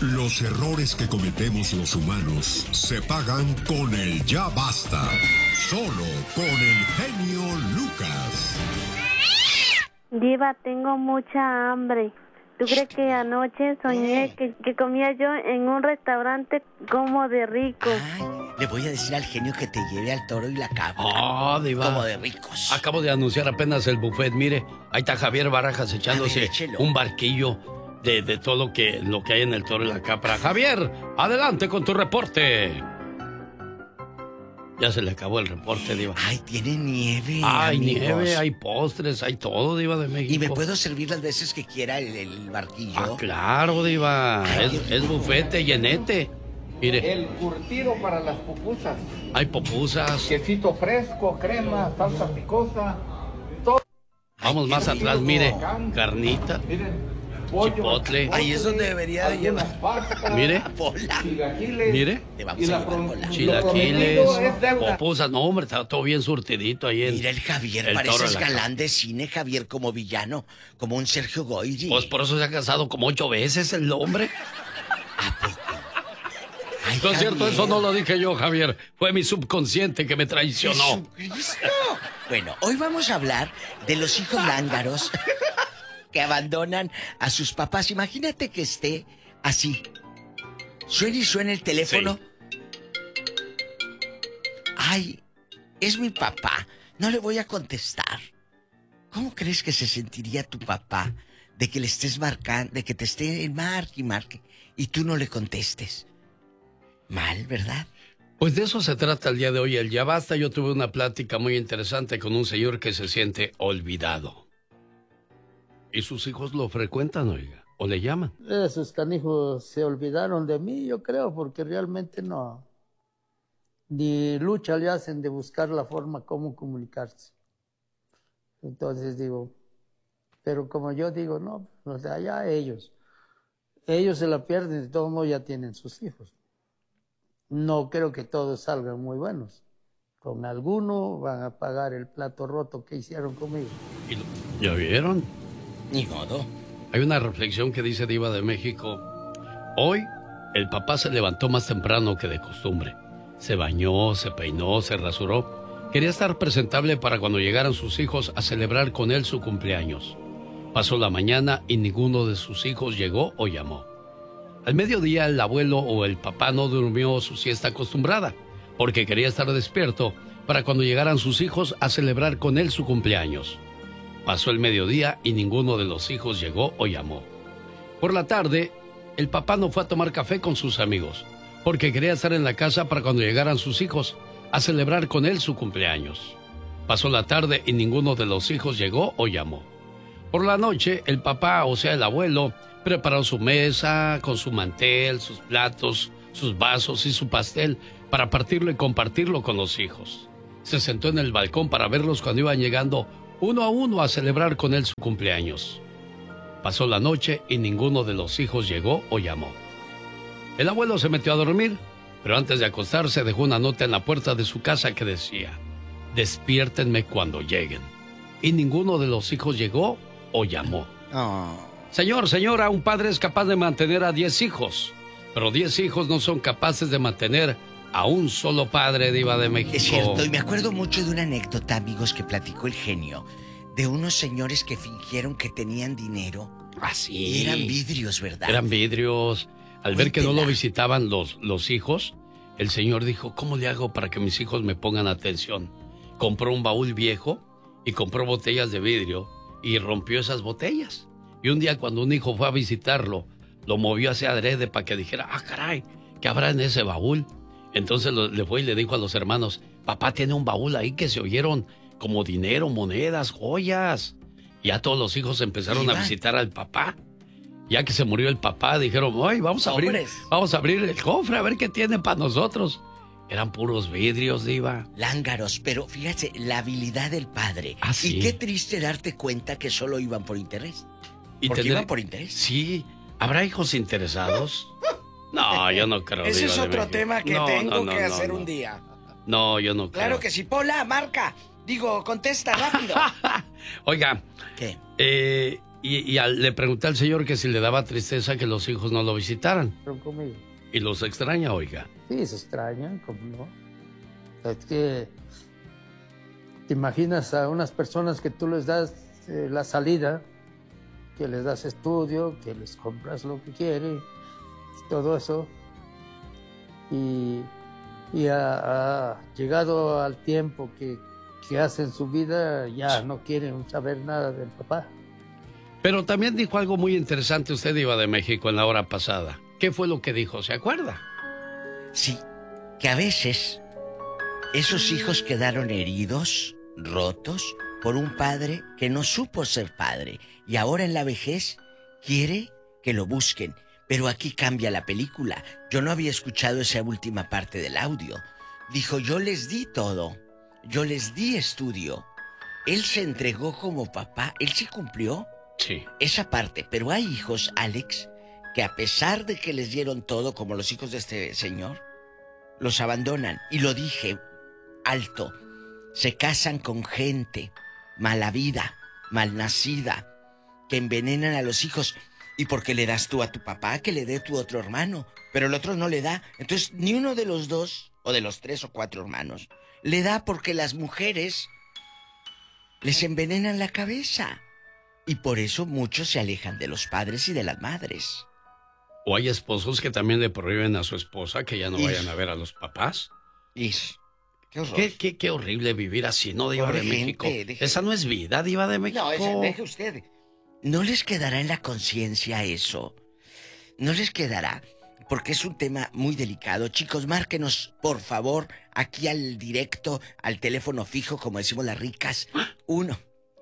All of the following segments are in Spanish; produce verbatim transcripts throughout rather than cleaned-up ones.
Los errores que cometemos los humanos se pagan con el ya basta. Solo con el genio Lucas. Diva, tengo mucha hambre. ¿Tú crees que anoche soñé que, que comía yo en un restaurante como de rico? Ay, le voy a decir al genio que te lleve al Toro y la Cabra. Oh, Diva. Como de ricos. Acabo de anunciar apenas el buffet. Mire, ahí está Javier Barajas echándose ver, un barquillo de, de todo lo que, lo que hay en el Toro y la Cabra. Javier, adelante con tu reporte. Ya se le acabó el reporte, Diva. Ay, tiene nieve, Hay amigos. nieve, hay postres, hay todo, Diva de México. ¿Y me puedo servir las veces que quiera el, el barquillo? Ah, claro, Diva. Ay, es, es bufete, llenete. Mire. El curtido para las pupusas. Hay pupusas. Quesito fresco, crema, salsa picosa. Todo. Vamos Ay, más atrás, rico. mire. Carnita. Miren, pollo, Chipotle. Ahí es donde debería de algunas llevar. pastas, Mire. Pola. chilaquiles. Mire. Te vamos Y a la llevar pro- pola. lo Chilaquiles, prometido es deuda. pupusas. No, hombre, está todo bien surtidito ahí en... Mira el Javier, el Toro pareces de la galán de cine, Javier, como villano, como un Sergio Goyri. Pues por eso se ha casado como ocho veces el hombre. Ay, No es cierto, Javier. eso no lo dije yo, Javier. Fue mi subconsciente que me traicionó. ¡Jesucristo! Bueno, hoy vamos a hablar de los hijos lángaros que abandonan a sus papás. Imagínate que esté así. Suena y suena el teléfono. Sí. Ay, es mi papá. No le voy a contestar. ¿Cómo crees que se sentiría tu papá de que le estés marcando, de que te esté marque y marque y tú no le contestes? Mal, ¿verdad? Pues de eso se trata el día de hoy, el Ya Basta. Yo tuve una plática muy interesante con un señor que se siente olvidado. Y sus hijos lo frecuentan, oiga, o le llaman. Esos canijos se olvidaron de mí, yo creo, porque realmente no, ni lucha le hacen de buscar la forma como comunicarse. Entonces digo, pero como yo digo, no, o sea, ya ellos, ellos se la pierden, de todos modos ya tienen sus hijos. No creo que todos salgan muy buenos. Con alguno van a pagar el plato roto que hicieron conmigo. ¿Y lo- ¿Ya vieron? Ni modo. Hay una reflexión que dice Diva de México. Hoy, el papá se levantó más temprano que de costumbre. Se bañó, se peinó, se rasuró. Quería estar presentable para cuando llegaran sus hijos a celebrar con él su cumpleaños. Pasó la mañana y ninguno de sus hijos llegó o llamó. Al mediodía, el abuelo o el papá no durmió su siesta acostumbrada, porque quería estar despierto para cuando llegaran sus hijos a celebrar con él su cumpleaños. Pasó el mediodía y ninguno de los hijos llegó o llamó. Por la tarde, el papá no fue a tomar café con sus amigos, porque quería estar en la casa para cuando llegaran sus hijos a celebrar con él su cumpleaños. Pasó la tarde y ninguno de los hijos llegó o llamó. Por la noche, el papá, o sea el abuelo, preparó su mesa con su mantel, sus platos, sus vasos y su pastel para partirlo y compartirlo con los hijos. Se sentó en el balcón para verlos cuando iban llegando uno a uno a celebrar con él su cumpleaños. Pasó la noche y ninguno de los hijos llegó o llamó. El abuelo se metió a dormir, pero antes de acostarse dejó una nota en la puerta de su casa que decía: despiértenme cuando lleguen. Y ninguno de los hijos llegó o llamó. Oh. Señor, señora, un padre es capaz de mantener a diez hijos, pero diez hijos no son capaces de mantener a un solo padre, Diva de México. Es cierto, y me acuerdo mucho de una anécdota, amigos, que platicó el genio, de unos señores que fingieron que tenían dinero. Ah, sí. Y eran vidrios, ¿verdad? Eran vidrios. Al ver que no lo Cuéntela. visitaban los, los hijos, el señor dijo: ¿cómo le hago para que mis hijos me pongan atención? Compró un baúl viejo y compró botellas de vidrio y rompió esas botellas. Y un día, cuando un hijo fue a visitarlo, lo movió hacia adrede para que dijera: ah, caray, ¿qué habrá en ese baúl? Entonces lo, le fue y le dijo a los hermanos: papá tiene un baúl ahí que se oyeron como dinero, monedas, joyas. Y ya todos los hijos empezaron a visitar al papá. Ya que se murió el papá, dijeron: ay, vamos a abrir, Hombres. vamos a abrir el cofre a ver qué tiene para nosotros. Eran puros vidrios, Diva. Lángaros, pero fíjate, la habilidad del padre. Ah, sí. Y qué triste darte cuenta que solo iban por interés. Porque tener- iban por interés. Sí. ¿Habrá hijos interesados? No, yo no creo. Ese Diva es de otro México. tema que No, tengo no, no, que no, hacer no. un día. No, yo no creo. Claro que sí. Pola, marca. Digo, contesta rápido. Oiga, ¿Qué? eh, Y, y al, le pregunté al señor que si le daba tristeza que los hijos no lo visitaran. Pero conmigo. Y los extraña, oiga. Sí, se extrañan, como no. Es que te imaginas a unas personas que tú les das eh, la salida, que les das estudio, que les compras lo que quieren, todo eso. Y, y ha, ha llegado al tiempo que, que hacen su vida, ya no quieren saber nada del papá. Pero también dijo algo muy interesante usted, Diva de México, en la hora pasada. ¿Qué fue lo que dijo? ¿Se acuerda? Sí, que a veces esos hijos quedaron heridos, rotos, por un padre que no supo ser padre. Y ahora en la vejez quiere que lo busquen. Pero aquí cambia la película. Yo no había escuchado esa última parte del audio. Dijo, yo les di todo. Yo les di estudio. Él se entregó como papá. Él sí cumplió. Sí. Esa parte. Pero hay hijos, Alex, que a pesar de que les dieron todo, como los hijos de este señor, los abandonan. Y lo dije alto. Se casan con gente mala vida, malnacida, que envenenan a los hijos. ¿Y por qué le das tú a tu papá que le dé tu otro hermano? Pero el otro no le da. Entonces, ni uno de los dos, o de los tres o cuatro hermanos, le da porque las mujeres les envenenan la cabeza. Y por eso muchos se alejan de los padres y de las madres. O hay esposos que también le prohíben a su esposa que ya no Ish. vayan a ver a los papás. Ish. Qué horror. Qué, qué, qué horrible vivir así, ¿no, Diva Pobre de México? gente, deje- Esa no es vida, Diva de México. No, ese, deje usted. ¿No les quedará en la conciencia eso? ¿No les quedará? Porque es un tema muy delicado. Chicos, márquenos, por favor, aquí al directo, al teléfono fijo, como decimos las ricas. Uno.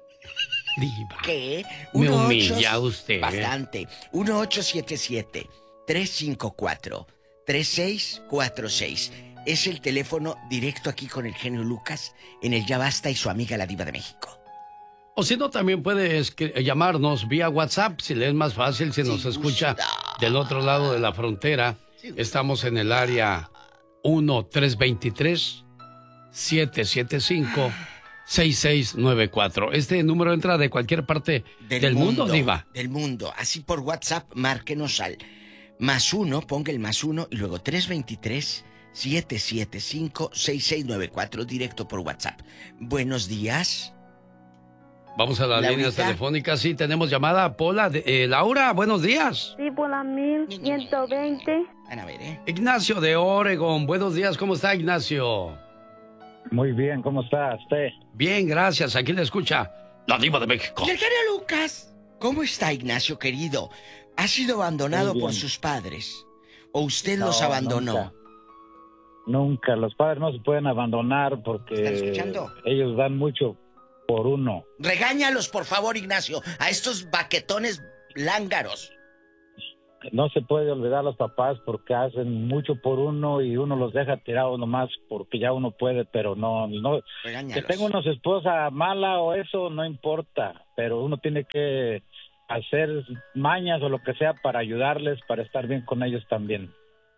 Diva. ¿Qué? Me Uno, humilla ocho- usted. Bastante. uno ocho siete siete, tres cinco cuatro, tres seis cuatro seis. Es el teléfono directo aquí con el genio Lucas en el Ya Basta y su amiga la Diva de México. O si no, también puede escri- llamarnos vía WhatsApp, si le es más fácil, si nos Sí, escucha gusta. del otro lado de la frontera. Sí, gusta. Estamos en el área uno tres dos tres, siete siete cinco, seis seis nueve cuatro. Este número entra de cualquier parte del, mundo, Diva. Del mundo. Así por WhatsApp, márquenos al más uno, ponga el más uno y luego tres dos tres, siete siete cinco, seis seis nueve cuatro, directo por WhatsApp. Buenos días. Vamos a las Laurita. líneas telefónicas. Sí, tenemos llamada. Pola, de- eh, Laura, buenos días. Sí, por la mil ciento veinte. Van a ver, ¿eh? Ignacio de Oregon, buenos días. ¿Cómo está, Ignacio? Muy bien, ¿cómo está usted? Bien, gracias. Aquí le escucha la Diva de México. ¿Y el genio Lucas? ¿Cómo está, Ignacio, querido? ¿Ha sido abandonado Muy bien. por sus padres? ¿O usted No, los abandonó? Nunca. Nunca, los padres no se pueden abandonar ¿Están porque escuchando? ellos dan mucho por uno. Regáñalos, por favor, Ignacio, a estos baquetones lángaros. No se puede olvidar a los papás porque hacen mucho por uno y uno los deja tirados nomás porque ya uno puede, pero no, no. Que Regáñalos. tenga una esposa mala o eso no importa, pero uno tiene que hacer mañas o lo que sea para ayudarles, para estar bien con ellos también,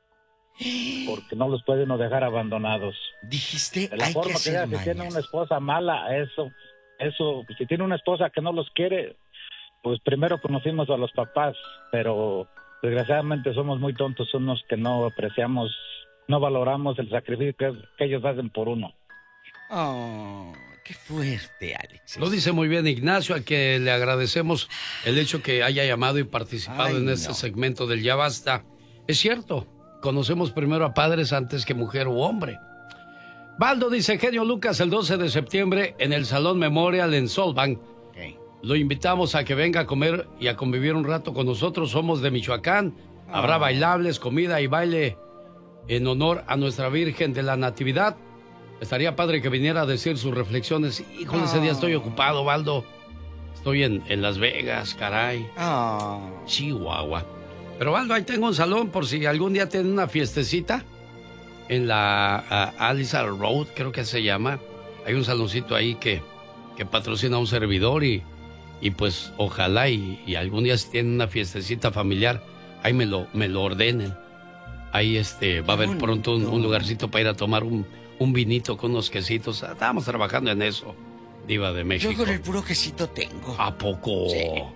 porque no los puede uno dejar abandonados. Dijiste, De la hay forma que que sea, hacer si tiene mañas. una esposa mala, eso, eso, si tiene una esposa que no los quiere, pues primero conocimos a los papás, pero desgraciadamente somos muy tontos unos que no apreciamos, no valoramos el sacrificio que, que ellos hacen por uno. Oh, qué fuerte, Alex. Lo dice muy bien Ignacio, al que le agradecemos el hecho que haya llamado y participado Ay, en no. este segmento del Ya Basta. Es cierto, conocemos primero a padres antes que mujer u hombre. Baldo dice, genio Lucas, el doce de septiembre en el Salón Memorial en Solvang. Ok. Lo invitamos a que venga a comer y a convivir un rato con nosotros. Somos de Michoacán. Habrá Ah. bailables, comida y baile en honor a nuestra Virgen de la Natividad. Estaría padre que viniera a decir sus reflexiones. Híjole, ese día estoy ocupado, Baldo. Estoy en, en Las Vegas, caray. Oh. Chihuahua. Pero Baldo, ahí tengo un salón por si algún día tienen una fiestecita. En la uh, Alice Road, creo que se llama. Hay un saloncito ahí que, que patrocina a un servidor y, y pues ojalá y, y algún día si tienen una fiestecita familiar, ahí me lo, me lo ordenen. Ahí este va a haber pronto un, un lugarcito para ir a tomar un, un vinito con unos quesitos. Estábamos trabajando en eso, Diva de México. Yo con el puro quesito tengo. ¿A poco? Sí.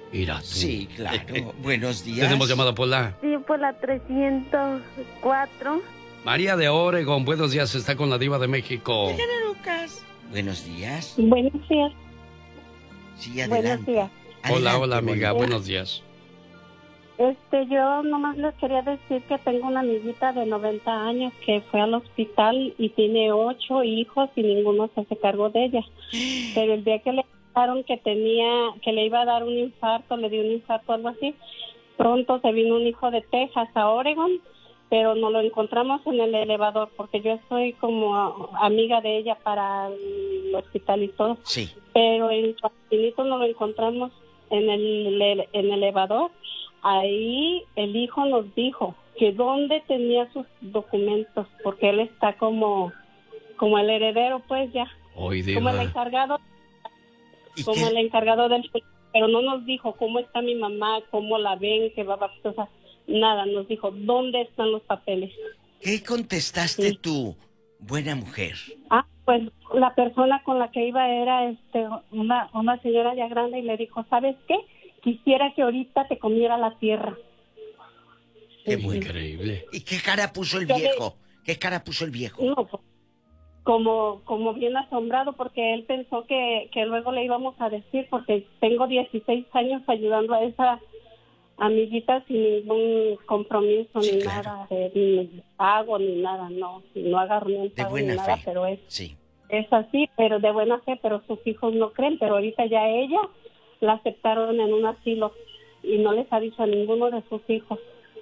Mira tú. Sí, claro. Buenos días. Tenemos llamada, Pola. Sí, por la trescientos cuatro. María de Oregon, buenos días, está con la Diva de México. Lucas. Buenos días. Buenos días. Sí, adelante. Buenos días. Hola, Adelante, hola, amiga, bonita. buenos días. Este, yo nomás les quería decir que tengo una amiguita de noventa años que fue al hospital y tiene ocho hijos y ninguno se hace cargo de ella. Pero el día que le dijeron que tenía, que le iba a dar un infarto, le dio un infarto o algo así, pronto se vino un hijo de Texas a Oregon, pero no lo encontramos en el elevador porque yo soy como amiga de ella para el hospital y todo. Sí. Pero en Chapinito no lo encontramos en el, en el elevador. Ahí el hijo nos dijo que dónde tenía sus documentos, porque él está como, como el heredero, pues ya, Hoy, como el Diva. encargado, ¿Y como qué? el encargado del, pero no nos dijo cómo está mi mamá, cómo la ven, qué va a pasar, o sea, nada, nos dijo dónde están los papeles. ¿Qué contestaste Sí. tú, buena mujer? Ah, pues la persona con la que iba era este una, una señora ya grande y le dijo, ¿sabes qué? Quisiera que ahorita te comiera la tierra. Qué bueno. Increíble. ¿Y qué cara puso el Yo le- viejo? ¿Qué cara puso el viejo? No, pues, como, como bien asombrado porque él pensó que, que luego le íbamos a decir porque tengo dieciséis años ayudando a esa amiguita sin ningún compromiso Sí, ni claro. nada de ni pago ni nada, no, no agarro ni un De pago buena ni nada, fe. pero es Sí. Es así, pero de buena fe, pero sus hijos no creen, pero ahorita ya ella la aceptaron en un asilo y no les ha dicho a ninguno de sus hijos.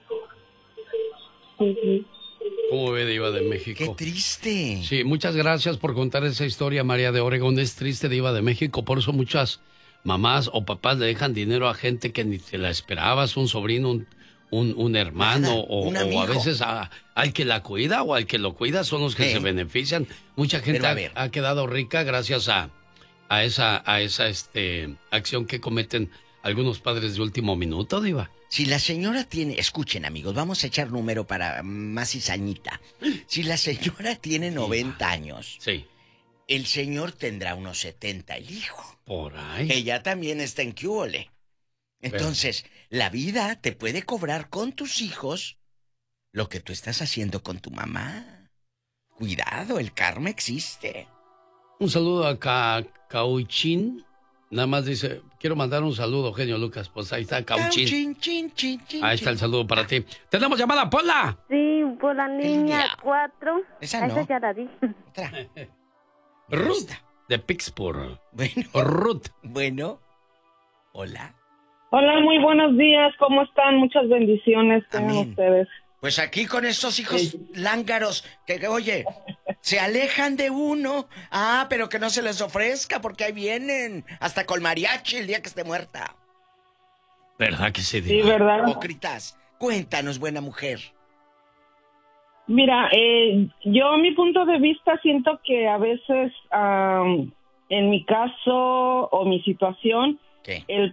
Ujú. ¿Cómo ve, Diva de Qué México? triste. Sí, muchas gracias por contar esa historia, María de Oregon. Es triste, Diva de México, por eso muchas mamás o papás le dejan dinero a gente que ni te la esperabas, un sobrino, un, un, un hermano Nada, o, un o a amigo. veces a- al que la cuida o al que lo cuida son los que Sí. se benefician. Mucha gente Pero a ha, ver. ha quedado rica gracias a, a esa, a esa este, acción que cometen algunos padres de último minuto, Diva. Si la señora tiene, escuchen amigos, vamos a echar número para más cizañita. Si la señora tiene noventa años, Sí, el señor tendrá unos setenta, el hijo. por ahí. Ella también está en Cúbole. Entonces, la vida te puede cobrar con tus hijos lo que tú estás haciendo con tu mamá. Cuidado, el karma existe. Un saludo a Ca Cauchín. Nada más dice, quiero mandar un saludo, genio Lucas. Pues ahí está Cauchín. Chin, chin, chin, chin, Ahí está el chin. saludo para ti. ¡Tenemos llamada, Pola! Sí, por la niña niña? cuatro. Esa no. Esa ya la dije. Otra. Ruth, de Pittsburgh. Bueno, Ruth. bueno. Hola. Hola, muy buenos días. ¿Cómo están? Muchas bendiciones tengan Amén. ustedes. Pues aquí con estos hijos lángaros que, que, oye, se alejan de uno. Ah, pero que no se les ofrezca porque ahí vienen. Hasta con mariachi el día que esté muerta. ¿Verdad que sí, Sí, Diva? ¿verdad? Hipócritas. Cuéntanos, buena mujer. Mira, eh, yo a mi punto de vista siento que a veces, am, en mi caso o mi situación, ¿Qué? el